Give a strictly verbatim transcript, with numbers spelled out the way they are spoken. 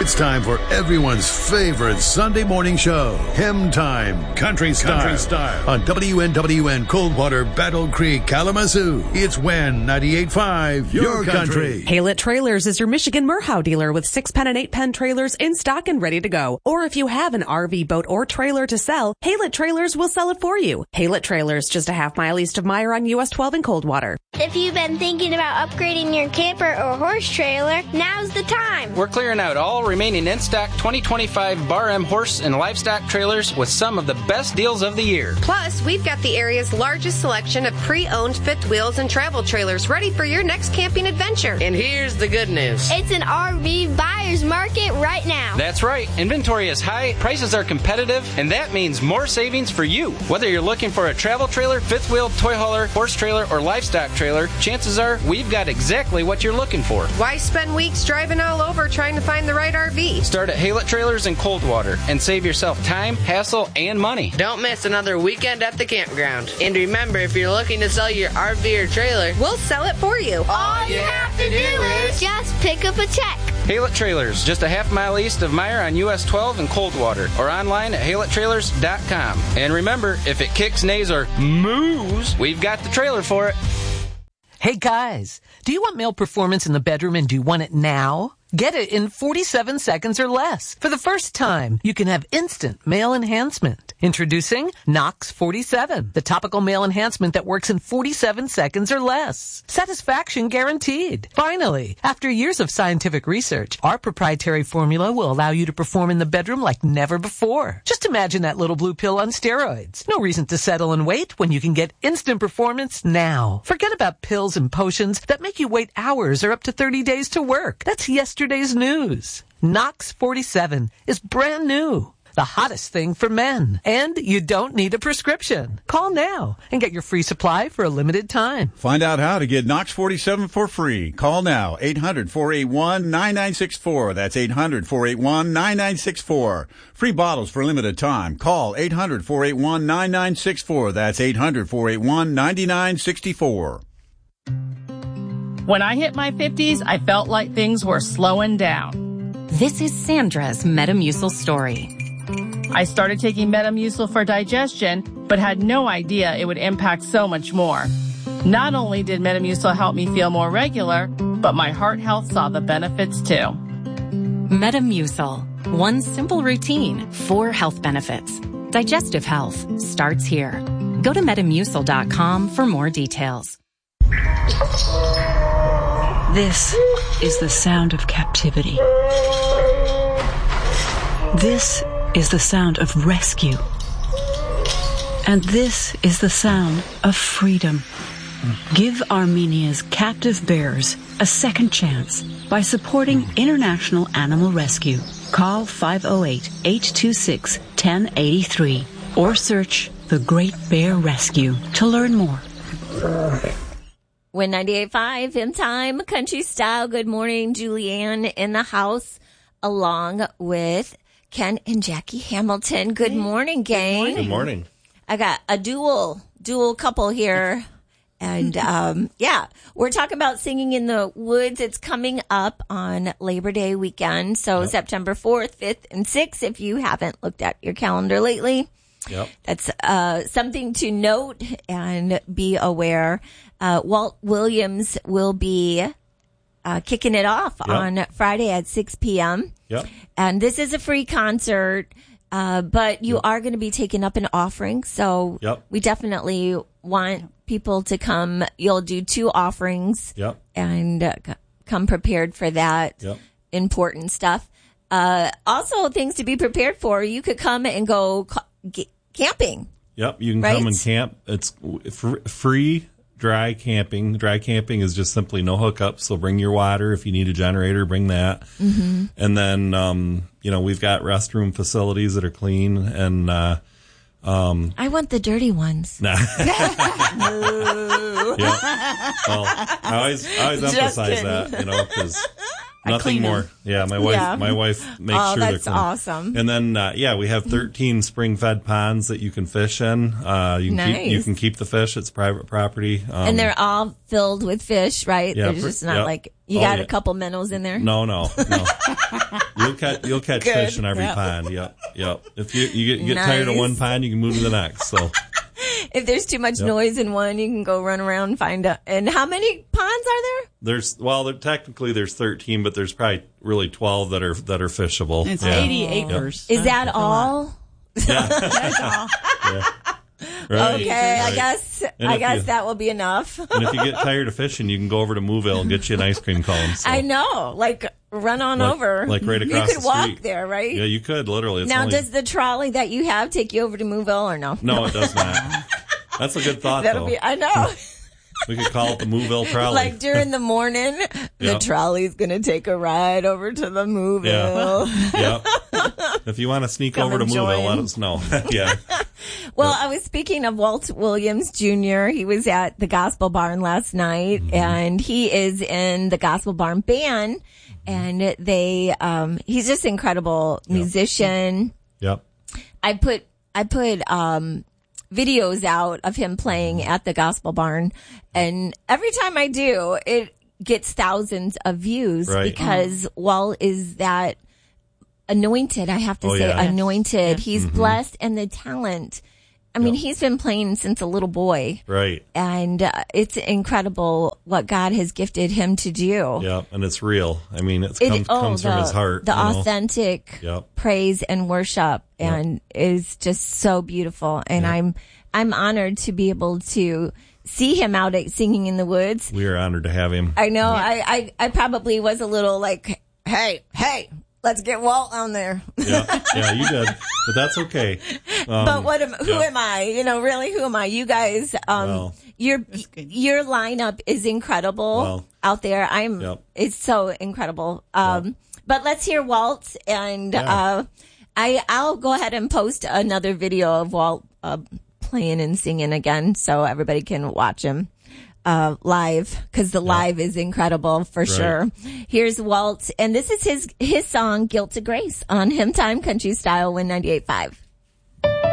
It's time for everyone's favorite Sunday morning show, Hymn Time, Country Style, Country Style. On W N W N Coldwater, Battle Creek, Kalamazoo. It's W E N ninety-eight point five, your country. Haylett Trailers is your Michigan Merhow dealer with six pen and eight pen trailers in stock and ready to go. Or if you have an R V, boat, or trailer to sell, Haylett Trailers will sell it for you. Haylett Trailers, just a half mile east of Meyer on U S twelve in Coldwater. If you've been thinking about upgrading your camper or horse trailer, now's the time. We're clearing out all remaining in-stock twenty twenty-five Bar M horse and livestock trailers with some of the best deals of the year. Plus, we've got the area's largest selection of pre-owned fifth wheels and travel trailers ready for your next camping adventure. And here's the good news. It's an R V buyer's market right now. That's right. Inventory is high, prices are competitive, and that means more savings for you. Whether you're looking for a travel trailer, fifth wheel, toy hauler, horse trailer, or livestock trailer, chances are we've got exactly what you're looking for. Why spend weeks driving all over trying to find the right R V? Start at Haylett Trailers in Coldwater and save yourself time, hassle, and money. Don't miss another weekend at the campground. And remember, if you're looking to sell your R V or trailer, we'll sell it for you. All you have to do is just pick up a check. Haylett Trailers, just a half mile east of Meyer on U S twelve in Coldwater, or online at haylett trailers dot com. And remember, if it kicks, neighs, or moos, we've got the trailer for it. Hey guys, do you want male performance in the bedroom and do you want it now? Get it in forty-seven seconds or less. For the first time, you can have instant male enhancement. Introducing Nox forty-seven, the topical male enhancement that works in forty-seven seconds or less. Satisfaction guaranteed. Finally, after years of scientific research, our proprietary formula will allow you to perform in the bedroom like never before. Just imagine that little blue pill on steroids. No reason to settle and wait when you can get instant performance now. Forget about pills and potions that make you wait hours or up to thirty days to work. That's yesterday's news. Nox forty-seven is brand new. The hottest thing for men. And you don't need a prescription. Call now and get your free supply for a limited time. Find out how to get Nox forty-seven for free. Call now, eight hundred, four eight one, nine nine six four. That's eight hundred, four eight one, nine nine six four. Free bottles for a limited time. Call eight hundred, four eight one, nine nine six four. That's eight hundred, four eight one, nine nine six four. When I hit my fifties, I felt like things were slowing down. This is Sandra's Metamucil story. I started taking Metamucil for digestion, but had no idea it would impact so much more. Not only did Metamucil help me feel more regular, but my heart health saw the benefits too. Metamucil. One simple routine, four health benefits. Digestive health starts here. Go to metamucil dot com for more details. This is the sound of captivity. This is the sound of rescue. And this is the sound of freedom. Give Armenia's captive bears a second chance by supporting International Animal Rescue. Call five oh eight, eight two six, one oh eight three or search The Great Bear Rescue to learn more. W E N ninety-eight point five, in time, country style. Good morning, Julianne in the house, along with Ken and Jackie Hamilton. Good morning, gang. Good morning. I got a dual, dual couple here. And, um, yeah, we're talking about Singing in the Woods. It's coming up on Labor Day weekend. So yep. September fourth, fifth, and sixth, if you haven't looked at your calendar lately. Yep. That's, uh, something to note and be aware. Uh, Walt Williams will be, uh, kicking it off yep. on Friday at six p.m. Yep. And this is a free concert, uh, but you yep. are going to be taking up an offering. So yep. we definitely want people to come. You'll do two offerings yep. and uh, come prepared for that yep. important stuff. Uh, also things to be prepared for. You could come and go ca- g- camping. Yep. You can right? come and camp. It's f- free. Dry camping. Dry camping is just simply no hookups. So bring your water. If you need a generator, bring that. Mm-hmm. And then, um, you know, we've got restroom facilities that are clean. And, uh, um, I want the dirty ones. Nah. Yeah. Well, I always, I always emphasize that, you know, because I Nothing clean more. them. Yeah, my wife. Yeah. My wife makes Oh, sure they're that's clean. awesome. And then, uh, yeah, we have thirteen spring-fed ponds that you can fish in. Uh, you can Nice. keep you can keep the fish. It's private property. Um, and they're all filled with fish, right? Yeah, They're just for- not yep. like you Oh, got yeah. a couple minnows in there. No, no, no. You'll catch you'll catch Good. fish in every Yep. pond. Yep, yep. If you you get, you get tired of Nice. one pond, you can move to the next. So If there's too much Yep. noise in one, you can go run around and find out. And how many ponds are there? there's well, there, technically there's thirteen, but there's probably really twelve that are that are fishable. It's Yeah. eighty Yep. acres. Is that That's a lot. all? That's all. Yeah. Right. Okay, I Right. guess And I if guess you- that will be enough. And if you get tired of fishing, you can go over to Mooville and get you an ice cream cone. So. I know, like run on Like- over. like right across You could the walk street. there, right? Yeah, you could literally. It's now, only, does the trolley that you have take you over to Mooville or no? no, it does not. That's a good thought, That'll though. be. I know. We could call it the Mooville trolley. Like during the morning, the Yep. trolley's gonna take a ride over to the Mooville. Yeah. Yep. If you want to sneak Come over to and Mooville, join. let us know. Yeah. Well, I was speaking of Walt Williams Junior He was at the Gospel Barn last night, Mm-hmm. and he is in the Gospel Barn band. And they, um, he's just an incredible musician. Yep. I put, I put, um, videos out of him playing at the Gospel Barn, and every time I do, it gets thousands of views Right. because Walt is that anointed. I have to Oh, say yeah. anointed. He's Mhm. blessed, and the talent. I mean, he's been playing since a little boy, Right. and uh, it's incredible what God has gifted him to do. Yeah, and it's real. I mean, it It- comes, oh, comes the, from his heart. the you know? authentic Yep. praise and worship, and is just so beautiful. And I'm I'm honored to be able to see him out at Singing in the Woods. We are honored to have him. I know I, I I probably was a little like, hey hey, let's get Walt on there. Yeah, yeah, you did, but that's okay. Um, But what am, who yeah. am I? You know, really, who am I? You guys, um, Well. your your lineup is incredible Well. out there. I'm, Yep. it's so incredible. Um, but let's hear Walt, and Yeah. uh, I I'll go ahead and post another video of Walt uh, playing and singing again, so everybody can watch him uh, live, because the live is incredible for Right. sure. Here's Walt, and this is his his song "Guilt to Grace" on Hymn Time Country Style one ninety-eight point five.